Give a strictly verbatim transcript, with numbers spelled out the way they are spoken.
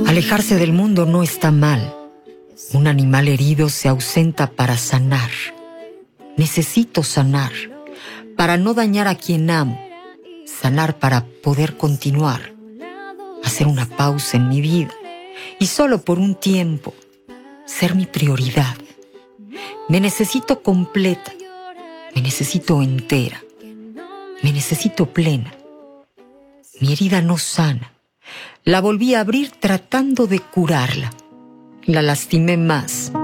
Alejarse del mundo no está mal. Un animal herido se ausenta para sanar. Necesito sanar para no dañar a quien amo. Sanar para poder continuar. Hacer una pausa en mi vida y solo por un tiempo ser mi prioridad. Me necesito completa. Me necesito entera. Me necesito plena. Mi herida no sana. La volví a abrir tratando de curarla. La lastimé más.